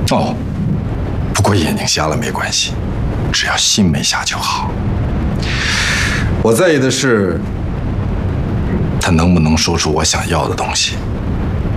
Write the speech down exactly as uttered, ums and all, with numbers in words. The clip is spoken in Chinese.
哦，不过眼睛瞎了没关系，只要心没瞎就好。我在意的是，他能不能说出我想要的东西。